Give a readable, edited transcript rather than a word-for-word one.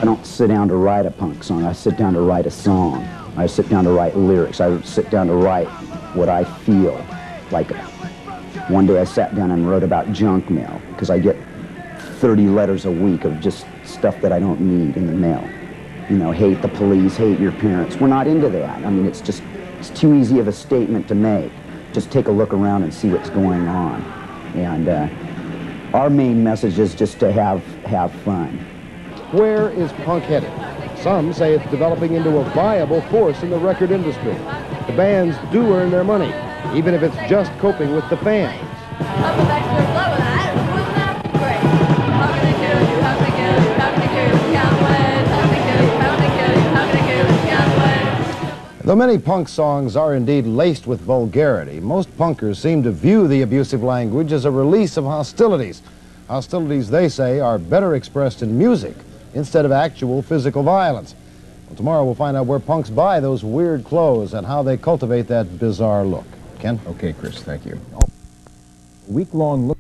don't sit down to write a punk song. I sit down to write a song. I sit down to write lyrics. I sit down to write what I feel. Like one day I sat down and wrote about junk mail, because I get 30 letters a week of just stuff that I don't need in the mail. You know, hate the police, hate your parents. We're not into that. I mean, it's too easy of a statement to make. Just take a look around and see what's going on. And our main message is just to have fun. Where is punk headed? Some say it's developing into a viable force in the record industry. The bands do earn their money, even if it's just coping with the fans. Though many punk songs are indeed laced with vulgarity, most punkers seem to view the abusive language as a release of hostilities. Hostilities, they say, are better expressed in music instead of actual physical violence. Well, tomorrow we'll find out where punks buy those weird clothes and how they cultivate that bizarre look. Ken? Okay, Chris, thank you. Week-long look